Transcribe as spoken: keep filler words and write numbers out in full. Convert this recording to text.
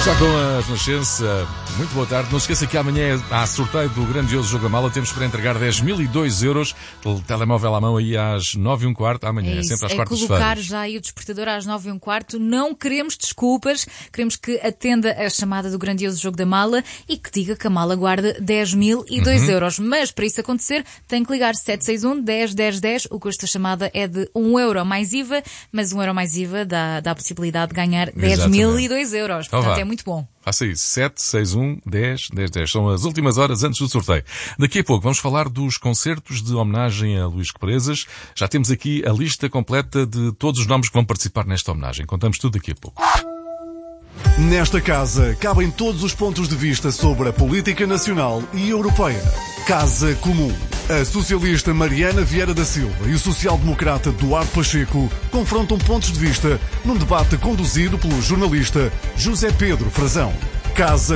Já com a Renascença, muito boa tarde. Não se esqueça que amanhã há sorteio do grandioso Jogo da Mala. Temos para entregar dez mil e dois euros. O telemóvel à mão aí às nove e um quarto. Amanhã, é é sempre às é quartas-feiras. Colocar já aí o despertador às nove e um quarto. Não queremos desculpas. Queremos que atenda a chamada do grandioso Jogo da Mala e que diga que a mala guarda dez mil e dois euros. Mas para isso acontecer, tem que ligar sete seis um, dez, dez, dez. O custo da chamada é de um euro mais I V A, mas um euro mais I V A dá, dá a possibilidade de ganhar dez mil e dois euros. Então Portanto, vá. é muito bom. Faça isso. sete seis um, dez, dez, dez. São as últimas horas antes do sorteio. Daqui a pouco vamos falar dos concertos de homenagem a Luís Represas. Já temos aqui a lista completa de todos os nomes que vão participar nesta homenagem. Contamos tudo daqui a pouco. Nesta casa cabem todos os pontos de vista sobre a política nacional e europeia. Casa Comum. A socialista Mariana Vieira da Silva e o social-democrata Duarte Pacheco confrontam pontos de vista num debate conduzido pelo jornalista José Pedro Frazão. Casa